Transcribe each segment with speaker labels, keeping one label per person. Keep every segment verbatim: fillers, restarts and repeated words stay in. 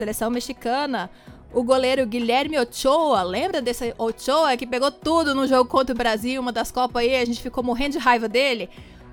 Speaker 1: seleção mexicana, o goleiro Guilherme Ochoa, lembra desse Ochoa que pegou tudo no jogo contra o Brasil, uma das Copas aí, a gente ficou morrendo de raiva dele?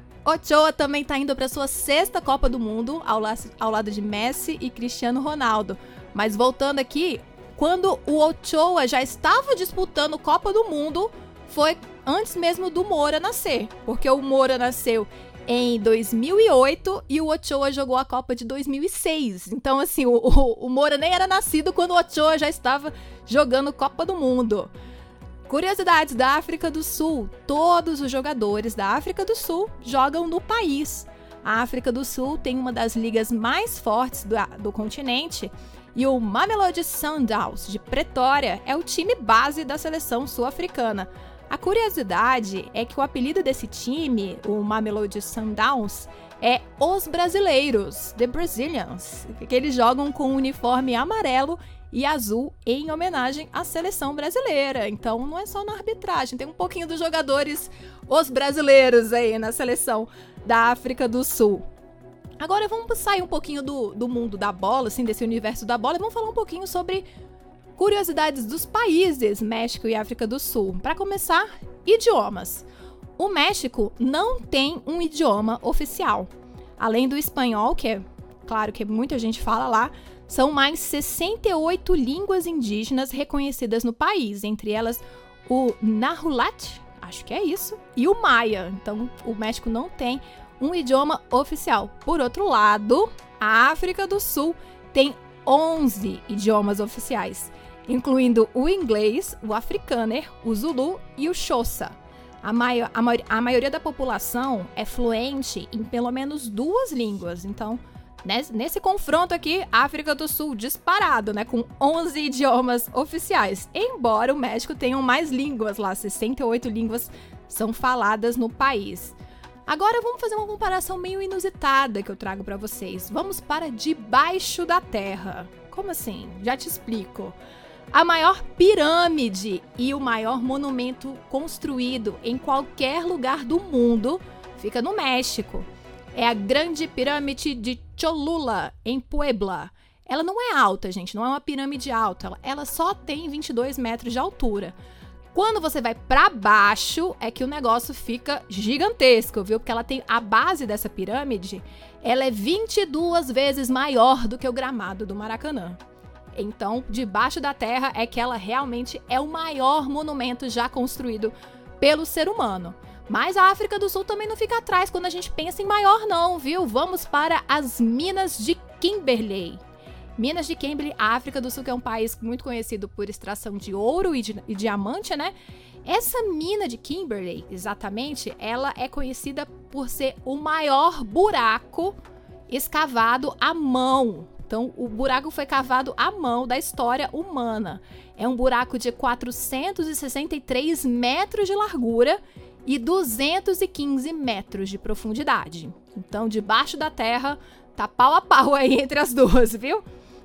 Speaker 1: Ochoa também tá indo para sua sexta Copa do Mundo, ao, la- ao lado de Messi e Cristiano Ronaldo. Mas voltando aqui, quando o Ochoa já estava disputando Copa do Mundo, foi antes mesmo do Moura nascer, porque o Moura nasceu em dois mil e oito e o Ochoa jogou a Copa de dois mil e seis. Então, assim, o, o, o Moura nem era nascido quando o Ochoa já estava jogando Copa do Mundo. Curiosidades da África do Sul. Todos os jogadores da África do Sul jogam no país. A África do Sul tem uma das ligas mais fortes do, do continente e o Mamelodi Sundowns de Pretória é o time base da seleção sul-africana. A curiosidade é que o apelido desse time, o Mamelodi Sundowns, é Os Brasileiros, The Brazilians, que eles jogam com um uniforme amarelo e azul em homenagem à seleção brasileira. Então não é só na arbitragem, tem um pouquinho dos jogadores, os brasileiros aí na seleção da África do Sul. Agora vamos sair um pouquinho do, do mundo da bola, assim, desse universo da bola, e vamos falar um pouquinho sobre curiosidades dos países México e África do Sul. Para começar, idiomas. O México não tem um idioma oficial. Além do espanhol, que é claro que muita gente fala lá, são mais sessenta e oito línguas indígenas reconhecidas no país, entre elas o Nahuatl, acho que é isso, e o Maia. Então, o México não tem um idioma oficial. Por outro lado, a África do Sul tem onze idiomas oficiais, incluindo o inglês, o afrikaner, o zulu e o xhosa. A, mai- a, mai- a maioria da população é fluente em pelo menos duas línguas. Então, nesse, nesse confronto aqui, África do Sul disparado, né, com onze idiomas oficiais. Embora o México tenha mais línguas lá, sessenta e oito línguas são faladas no país. Agora vamos fazer uma comparação meio inusitada que eu trago para vocês. Vamos para debaixo da terra. Como assim? Já te explico. A maior pirâmide e o maior monumento construído em qualquer lugar do mundo fica no México. É a Grande Pirâmide de Cholula, em Puebla. Ela não é alta, gente, não é uma pirâmide alta. Ela só tem vinte e dois metros de altura. Quando você vai para baixo, é que o negócio fica gigantesco, viu? Porque ela tem a base dessa pirâmide, ela é vinte e duas vezes maior do que o gramado do Maracanã. Então, debaixo da terra é que ela realmente é o maior monumento já construído pelo ser humano. Mas a África do Sul também não fica atrás quando a gente pensa em maior não, viu? Vamos para as Minas de Kimberley. Minas de Kimberley, a África do Sul, que é um país muito conhecido por extração de ouro e, de, e diamante, né? Essa mina de Kimberley, exatamente, ela é conhecida por ser o maior buraco escavado à mão. Então, o buraco foi cavado à mão da história humana. É um buraco de quatrocentos e sessenta e três metros de largura e duzentos e quinze metros de profundidade. Então, debaixo da terra, tá pau a pau aí entre as duas, viu?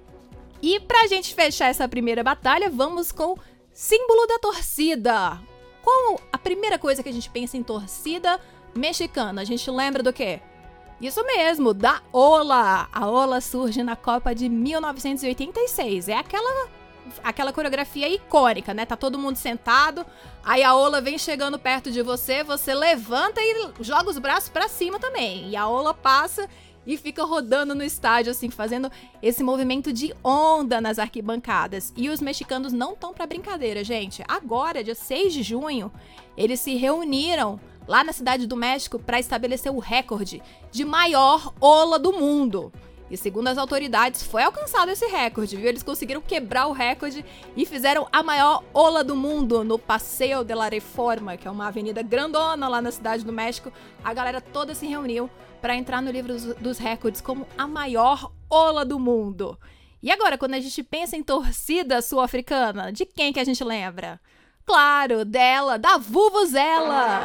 Speaker 1: E pra gente fechar essa primeira batalha, vamos com símbolo da torcida. Qual a primeira coisa que a gente pensa em torcida mexicana? A gente lembra do quê? Isso mesmo, da Ola. A Ola surge na Copa de mil novecentos e oitenta e seis. É aquela, aquela coreografia icônica, né? Tá todo mundo sentado, aí a Ola vem chegando perto de você, você levanta e joga os braços pra cima também. E a Ola passa e fica rodando no estádio, assim, fazendo esse movimento de onda nas arquibancadas. E os mexicanos não estão pra brincadeira, gente. Agora, dia seis de junho, eles se reuniram lá na Cidade do México para estabelecer o recorde de maior ola do mundo. E segundo as autoridades, foi alcançado esse recorde, viu? Eles conseguiram quebrar o recorde e fizeram a maior ola do mundo no Paseo de la Reforma, que é uma avenida grandona lá na Cidade do México. A galera toda se reuniu para entrar no livro dos recordes como a maior ola do mundo. E agora, quando a gente pensa em torcida sul-africana, de quem que a gente lembra? Claro, dela, da Vuvuzela!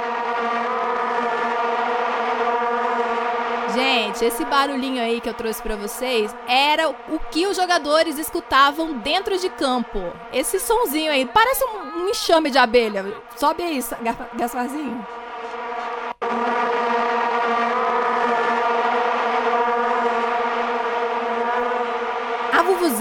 Speaker 1: Gente, esse barulhinho aí que eu trouxe pra vocês era o que os jogadores escutavam dentro de campo. Esse sonzinho aí, parece um, um enxame de abelha. Sobe aí, Gasparzinho. A a Vuvuzela